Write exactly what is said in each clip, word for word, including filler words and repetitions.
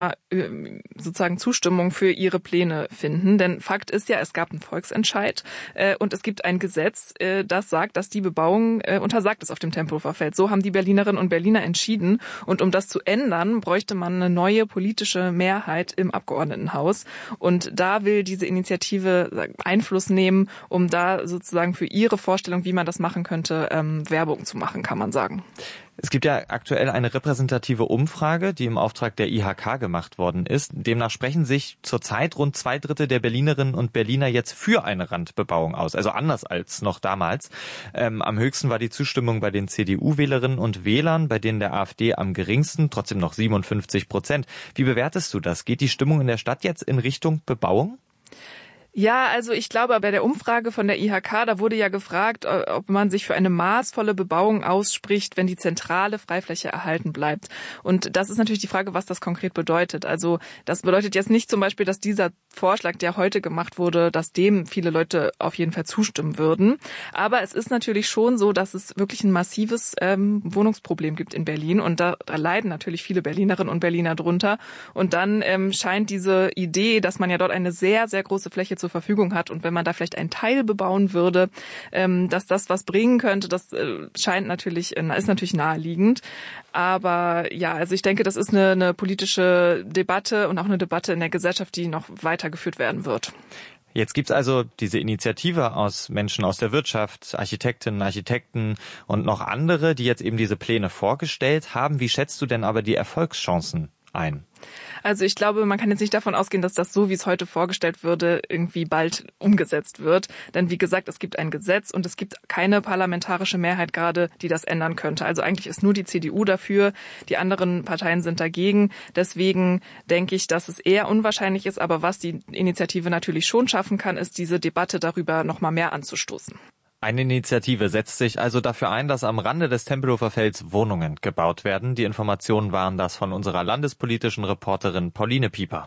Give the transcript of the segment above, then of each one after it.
sozusagen Zustimmung für ihre Pläne finden. Denn Fakt ist ja, es gab einen Volksentscheid äh, und es gibt ein Gesetz, äh, das sagt, dass die Bebauung äh, untersagt ist auf dem Tempelhofer Feld. So haben die Berlinerinnen und Berliner entschieden. Und um das zu ändern, bräuchte man eine neue politische Mehrheit im Abgeordnetenhaus. Und da will diese Initiative Einfluss nehmen, um da sozusagen für ihre Vorstellung, wie man das machen könnte, ähm, Werbung zu machen, kann man sagen. Es gibt ja aktuell eine repräsentative Umfrage, die im Auftrag der I H K gemacht worden ist. Demnach sprechen sich zurzeit rund zwei Drittel der Berlinerinnen und Berliner jetzt für eine Randbebauung aus. Also anders als noch damals. Ähm, am höchsten war die Zustimmung bei den C D U-Wählerinnen und Wählern, bei denen der AfD am geringsten, trotzdem noch siebenundfünfzig Prozent. Wie bewertest du das? Geht die Stimmung in der Stadt jetzt in Richtung Bebauung? Ja, also ich glaube, bei der Umfrage von der I H K, da wurde ja gefragt, ob man sich für eine maßvolle Bebauung ausspricht, wenn die zentrale Freifläche erhalten bleibt. Und das ist natürlich die Frage, was das konkret bedeutet. Also das bedeutet jetzt nicht zum Beispiel, dass dieser Vorschlag, der heute gemacht wurde, dass dem viele Leute auf jeden Fall zustimmen würden. Aber es ist natürlich schon so, dass es wirklich ein massives ähm, Wohnungsproblem gibt in Berlin. Und da, da leiden natürlich viele Berlinerinnen und Berliner drunter. Und dann ähm, scheint diese Idee, dass man ja dort eine sehr, sehr große Fläche zur Verfügung hat und wenn man da vielleicht einen Teil bebauen würde, ähm, dass das was bringen könnte, das äh, scheint natürlich, äh, ist natürlich naheliegend. Aber ja, also ich denke, das ist eine, eine politische Debatte und auch eine Debatte in der Gesellschaft, die noch weitergeführt werden wird. Jetzt gibt's also diese Initiative aus Menschen aus der Wirtschaft, Architektinnen, Architekten und noch andere, die jetzt eben diese Pläne vorgestellt haben. Wie schätzt du denn aber die Erfolgschancen ein? Also ich glaube, man kann jetzt nicht davon ausgehen, dass das so, wie es heute vorgestellt würde, irgendwie bald umgesetzt wird. Denn wie gesagt, es gibt ein Gesetz und es gibt keine parlamentarische Mehrheit gerade, die das ändern könnte. Also eigentlich ist nur die C D U dafür, die anderen Parteien sind dagegen. Deswegen denke ich, dass es eher unwahrscheinlich ist. Aber was die Initiative natürlich schon schaffen kann, ist diese Debatte darüber noch mal mehr anzustoßen. Eine Initiative setzt sich also dafür ein, dass am Rande des Tempelhofer Felds Wohnungen gebaut werden. Die Informationen waren das von unserer landespolitischen Reporterin Pauline Pieper.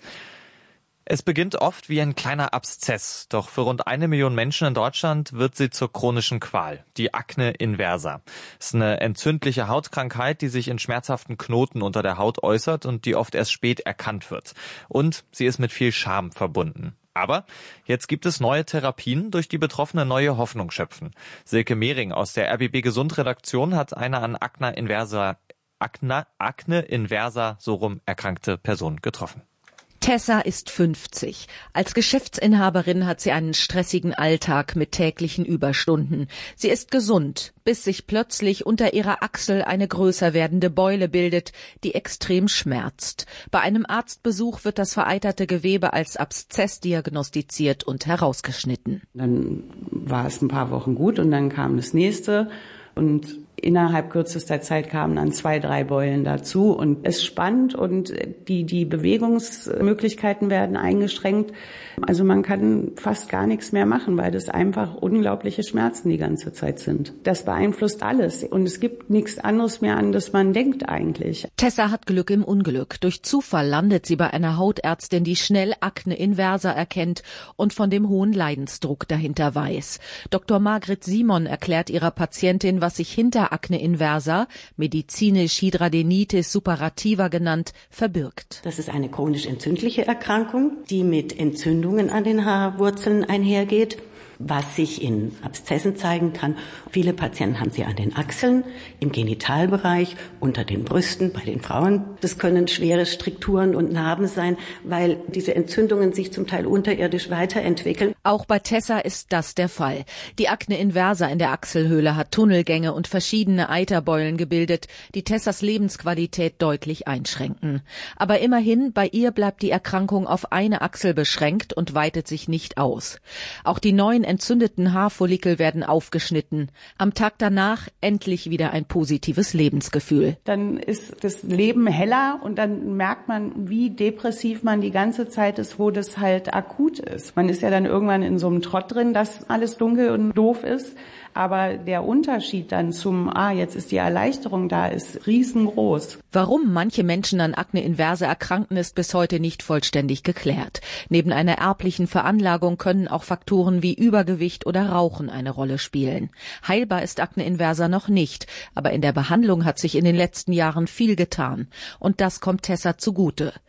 Es beginnt oft wie ein kleiner Abszess, doch für rund eine Million Menschen in Deutschland wird sie zur chronischen Qual, die Akne inversa. Es ist eine entzündliche Hautkrankheit, die sich in schmerzhaften Knoten unter der Haut äußert und die oft erst spät erkannt wird. Und sie ist mit viel Scham verbunden. Aber jetzt gibt es neue Therapien, durch die Betroffene neue Hoffnung schöpfen. Silke Mehring aus der R B B Gesund Redaktion hat eine an Akne inversa, Akne, Akne inversa so rum erkrankte Person getroffen. Tessa ist fünfzig. Als Geschäftsinhaberin hat sie einen stressigen Alltag mit täglichen Überstunden. Sie ist gesund, bis sich plötzlich unter ihrer Achsel eine größer werdende Beule bildet, die extrem schmerzt. Bei einem Arztbesuch wird das vereiterte Gewebe als Abszess diagnostiziert und herausgeschnitten. Dann war es ein paar Wochen gut und dann kam das nächste und innerhalb kürzester Zeit kamen dann zwei, drei Beulen dazu und es spannt und die, die Bewegungsmöglichkeiten werden eingeschränkt. Also man kann fast gar nichts mehr machen, weil das einfach unglaubliche Schmerzen die ganze Zeit sind. Das beeinflusst alles und es gibt nichts anderes mehr, an das man denkt eigentlich. Tessa hat Glück im Unglück. Durch Zufall landet sie bei einer Hautärztin, die schnell Akne inversa erkennt und von dem hohen Leidensdruck dahinter weiß. Doktor Margret Simon erklärt ihrer Patientin, was sich hinter Akne inversa, medizinisch Hidradenitis suppurativa genannt, verbirgt. Das ist eine chronisch entzündliche Erkrankung, die mit Entzündungen an den Haarwurzeln einhergeht, was sich in Abszessen zeigen kann. Viele Patienten haben sie an den Achseln, im Genitalbereich, unter den Brüsten, bei den Frauen. Das können schwere Strukturen und Narben sein, weil diese Entzündungen sich zum Teil unterirdisch weiterentwickeln. Auch bei Tessa ist das der Fall. Die Akne inversa in der Achselhöhle hat Tunnelgänge und verschiedene Eiterbeulen gebildet, die Tessas Lebensqualität deutlich einschränken. Aber immerhin, bei ihr bleibt die Erkrankung auf eine Achsel beschränkt und weitet sich nicht aus. Auch die neuen entzündeten Haarfollikel werden aufgeschnitten. Am Tag danach endlich wieder ein positives Lebensgefühl. Dann ist das Leben heller und dann merkt man, wie depressiv man die ganze Zeit ist, wo das halt akut ist. Man ist ja dann irgendwann in so einem Trott drin, dass alles dunkel und doof ist. Aber der Unterschied dann zum, ah, jetzt ist die Erleichterung da, ist riesengroß. Warum manche Menschen an Akne inversa erkranken, ist bis heute nicht vollständig geklärt. Neben einer erblichen Veranlagung können auch Faktoren wie Übergewicht oder Rauchen eine Rolle spielen. Heilbar ist Akne inversa noch nicht, aber in der Behandlung hat sich in den letzten Jahren viel getan. Und das kommt Tessa zugute.